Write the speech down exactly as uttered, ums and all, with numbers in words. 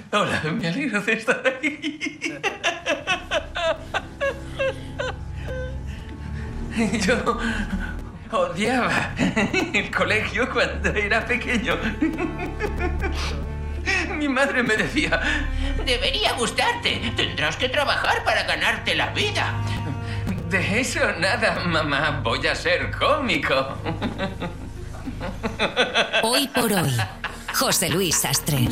Hola, me alegro de estar aquí. Yo odiaba el colegio cuando era pequeño. Mi madre me decía: debería gustarte. Tendrás que trabajar para ganarte la vida. De eso nada, mamá. Voy a ser cómico. Hoy por hoy, José Luis Sastre.